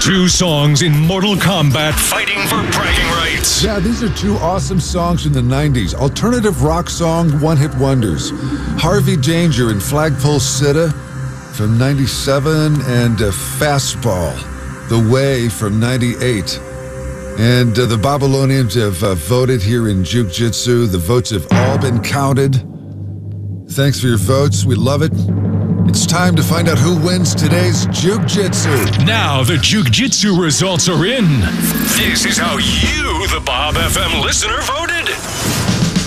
Two songs in Mortal Kombat fighting for bragging rights. Yeah, these are two awesome songs from the 90s. Alternative rock song one-hit wonders. Harvey Danger and Flagpole Sitta from 97 and Fastball, The Way from 98. And the Babylonians have voted here in Juke Jitsu. The votes have all been counted. Thanks for your votes. We love it. It's time to find out who wins today's Juke Jitsu. Now the Juke Jitsu results are in. This is how you, the Bob FM listener, voted.